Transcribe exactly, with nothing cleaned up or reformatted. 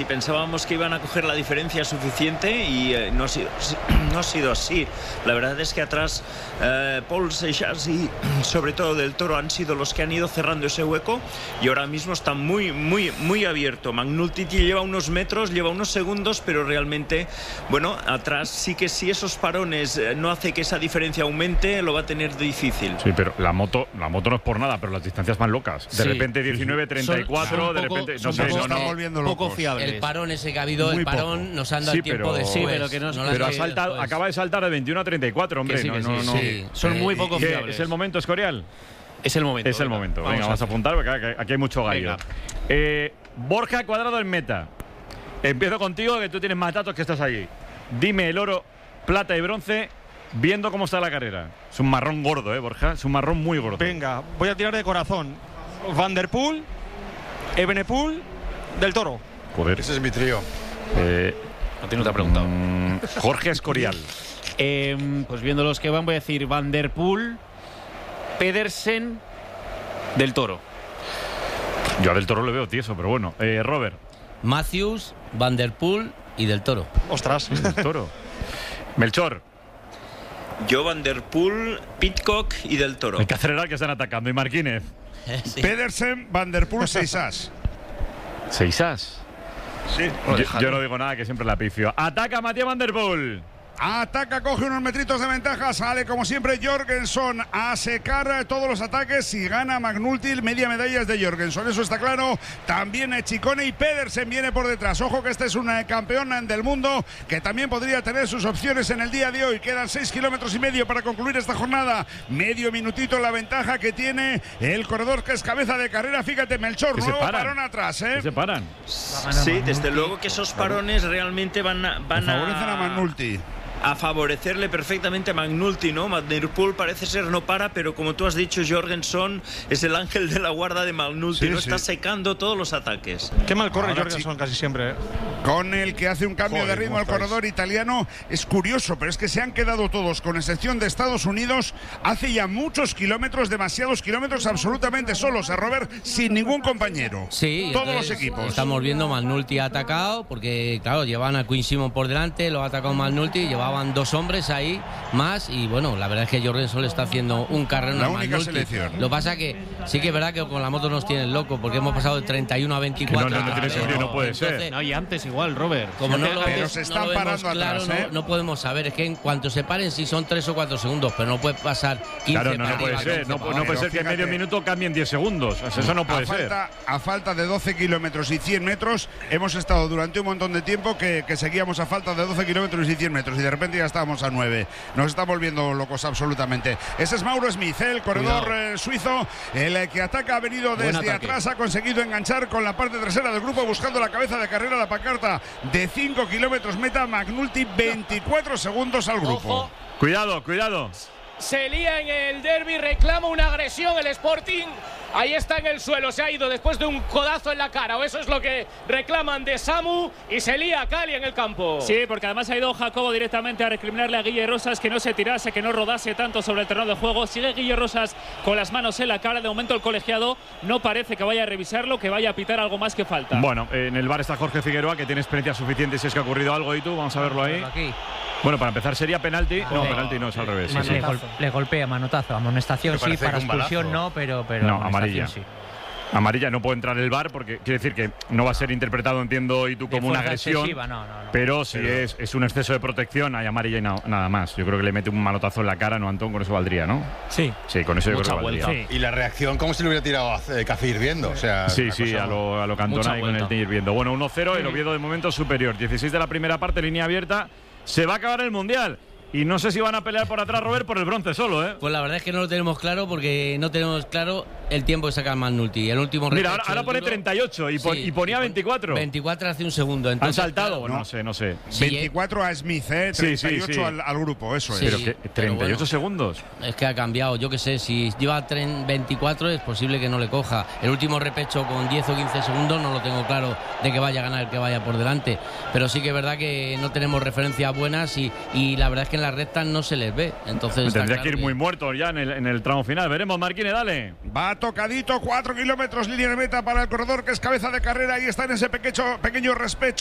Pensábamos que iban a coger la diferencia suficiente y eh, no, ha sido, no ha sido así. La verdad es que atrás eh, Paul Seixas y sobre todo Del Toro han sido los que han ido cerrando ese hueco y ahora mismo está muy, muy, muy abierto. McNulty lleva unos metros, lleva unos segundos, pero realmente, bueno, atrás sí que si esos parones eh, no hace que esa diferencia aumente, lo va a tener difícil. Sí, pero la moto, la moto no es por nada, pero las distancias van locas. De Sí. repente diecinueve treinta y cuatro, Son- son de poco- repente, no son sé, poco- no, están no. volviendo poco locos. fiables. El parón ese que ha habido, Muy el parón poco. nos han dado Sí, el tiempo pero- después. Sí, pero que no es- no que las Pero ha que saltado, después. acaba de saltar de veintiuno a treinta y cuatro, hombre. Que sí, no, que no, sí, no. sí. Son muy Eh, poco ¿Qué? fiables. ¿Es el momento, Escorial? Es el momento. Es el venga. momento. Vamos Venga, a vamos a hacer. apuntar porque aquí- aquí hay mucho gallo. Venga. Eh, Borja Cuadrado en meta. Empiezo contigo, que tú tienes más datos que estás allí. Dime el oro, plata y bronce, viendo cómo está la carrera. Es un marrón gordo, ¿eh, Borja? Es un marrón muy gordo. Venga, voy a tirar de corazón. Van der Poel, Evenepoel, Del Toro. Joder. Ese es mi trío. Eh, A ti no te ha preguntado. mm, Jorge Escorial. Eh, pues viendo los que van, voy a decir Van der Poel, Pedersen, Del Toro. Yo a Del Toro le veo tieso, pero bueno. Eh, Robert. Matthews, Van der Poel y Del Toro. Ostras. Del Toro. Melchor. Yo, Van der Poel, Pidcock y Del Toro. Hay que acelerar que están atacando. Y Marquínez. Sí. Pedersen, Van der Poel, seis as. ¿Seis as? Sí. Yo, yo no digo nada, que siempre la pifio. Ataca Matías Van der Poel. Ataca, coge unos metritos de ventaja, sale como siempre Jorgensen a secar todos los ataques y gana McNulty, media medalla es de Jorgensen, eso está claro. También Chicone y Pedersen viene por detrás. Ojo que este es un eh, campeón del mundo que también podría tener sus opciones en el día de hoy. Quedan seis kilómetros y medio para concluir esta jornada. Medio minutito la ventaja que tiene el corredor que es cabeza de carrera. Fíjate, Melchor, Que se nuevo paran. parón atrás, ¿eh? ¿Qué se paran? Sí, desde luego que esos parones realmente van a, van Favorecen a McNulty. a favorecerle perfectamente a McNulty, ¿no? Van der Poel parece ser no para, pero como tú has dicho, Jorgensen es el ángel de la guarda de McNulty, Sí, no sí. está secando todos los ataques. Qué mal corre Ahora Jorgensen sí. casi siempre. ¿eh? Con el que hace un cambio Joder, de ritmo ¿cómo al estáis? corredor italiano. Es curioso, pero es que se han quedado todos, con excepción de Estados Unidos, hace ya muchos kilómetros, demasiados kilómetros, absolutamente solos, a Robert, sin ningún compañero. Sí, todos entonces los equipos. Estamos viendo, McNulty ha atacado, porque claro, llevaban a Quinn Simmons por delante, lo ha atacado McNulty, llevaban dos hombres ahí más y bueno, la verdad es que Jorgensen le está haciendo un carrero La a única McNulty. selección. Lo que pasa que sí que es verdad que con la moto nos tienen loco, porque hemos pasado de treinta y uno a veinticuatro. Que no, no, no tiene sentido, no puede ser. No, y antes igual, Robert. Como no lo, Pero ves- se no están lo vemos parando claro, atrás, ¿eh? no, no podemos saber. Es que en cuanto se paren, sí son tres o cuatro segundos, pero no puede pasar quince Claro, no, no para puede arriba, ser. No, quince para no puede abajo. ser que en fíjate. medio minuto cambien diez segundos. O sea, eso no puede a, ser. falta, a falta de doce kilómetros y cien metros, hemos estado durante un montón de tiempo que, que seguíamos a falta de doce kilómetros y cien metros y de repente ya estábamos a nueve. Nos está volviendo locos absolutamente. Ese es Mauro Smith, ¿eh? El corredor eh, suizo, el eh, que ataca, ha venido Buen desde ataque. atrás, ha conseguido enganchar con la parte trasera del grupo buscando la cabeza de carrera, la pancarta de cinco kilómetros meta, McNulty veinticuatro segundos al grupo. Ojo. Cuidado, cuidado. Se lía en el derbi, reclama una agresión el Sporting. Ahí está en el suelo, se ha ido después de un codazo en la cara, o eso es lo que reclaman de Samu, y se lía Cali en el campo. Sí, porque además ha ido Jacobo directamente a recriminarle a Guille Rosas que no se tirase, que no rodase tanto sobre el terreno de juego. Sigue Guille Rosas con las manos en la cara. De momento el colegiado no parece que vaya a revisarlo, que vaya a pitar algo más que falta. Bueno, en el bar está Jorge Figueroa, que tiene experiencia suficiente si es que ha ocurrido algo. ¿Y tú? Vamos a verlo ahí. Aquí. Bueno, para empezar sería penalti. No, penalti no, es al revés. Sí, sí. Le, gol- le golpea, manotazo. Amonestación Me sí, parece para que un expulsión balazo. no, pero, pero No, amonestación amarilla. sí. Amarilla no puede entrar el V A R porque quiere decir que no va a ser interpretado, entiendo, y tú De como una fuerza agresión. excesiva, no, no, no. Pero si es, es un exceso de protección, hay amarilla y na- nada más. Yo creo que le mete un manotazo en la cara, ¿no, Antón? Con eso valdría, ¿no? Sí. Sí, con eso yo Mucha creo que valdría. vuelta. Y la reacción, como si le hubiera tirado a eh, Café hirviendo. O sea, Sí, una sí, cosa- a lo, a lo Cantona Mucha y con el vuelta. Teñir viendo. Bueno, uno cero, el Oviedo de momento superior. dieciséis de la primera parte, línea abierta. Se va a acabar el Mundial. Y no sé si van a pelear por atrás, Robert, por el bronce solo, ¿eh? Pues la verdad es que no lo tenemos claro, porque no tenemos claro el tiempo que saca McNulty. El último Mira, repecho, ahora, ahora el pone duro. treinta y ocho y, pon- Sí, y ponía pon- veinticuatro. veinticuatro hace un segundo. ¿Han Entonces, saltado? claro, Bueno, no sé, no sé. Sí, veinticuatro a Smith, ¿eh? Sí, sí, treinta y ocho sí. Al, al grupo, eso Sí. es. Pero que pero treinta y ocho bueno. segundos. Es que ha cambiado, yo qué sé, si lleva tren- veinticuatro es posible que no le coja. El último repecho con diez o quince segundos no lo tengo claro de que vaya a ganar el que vaya por delante. Pero sí que es verdad que no tenemos referencias buenas y, y la verdad es que en las rectas no se les ve. Entonces está Tendría claro que ir muy muerto ya en el, en el tramo final. Veremos, Marquine, dale. Va tocadito, cuatro kilómetros, línea de meta para el corredor que es cabeza de carrera. Ahí está en ese pequeño, pequeño respeto.